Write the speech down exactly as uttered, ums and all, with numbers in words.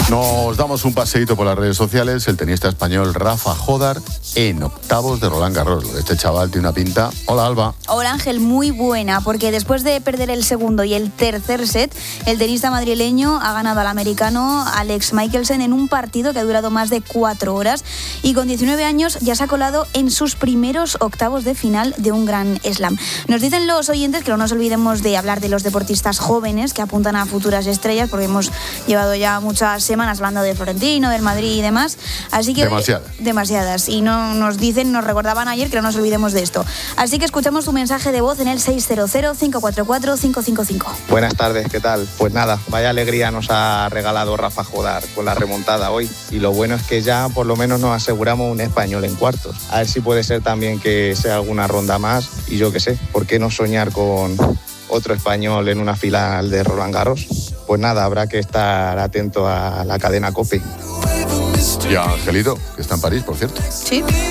Nos damos un paseíto por las redes sociales. El tenista español Rafa Jodar en octavos de Roland Garros. Este chaval tiene una pinta. Hola, Alba. Hola, Ángel, muy buena, porque después de perder el segundo y el tercer set, el tenista madrileño ha ganado al americano Alex Michelsen en un partido que ha durado más de cuatro horas y con diecinueve años ya se ha colado en sus primeros octavos de final de un Grand Slam. Nos dicen los oyentes que no nos olvidemos de hablar de los deportistas jóvenes que apuntan a futuras estrellas, porque hemos llevado ya muchas semanas hablando de Florentino, del Madrid y demás. Así que demasiadas. Demasiadas. Y no nos dicen, nos recordaban ayer que no nos olvidemos de esto. Así que escuchamos tu mensaje de voz en el seis cero cero, cinco cuatro cuatro, cinco cinco cinco. Buenas tardes, ¿qué tal? Pues nada, vaya alegría nos ha regalado Rafa Jodar con la remontada hoy. Y lo bueno es que ya por lo menos nos aseguramos un español en cuartos. A ver si puede ser también que sea alguna ronda más. Y yo qué sé, ¿por qué no soñar con otro español en una final de Roland Garros? Pues nada, habrá que estar atento a la cadena COPE. Y a Angelito, que está en París, por cierto. Sí.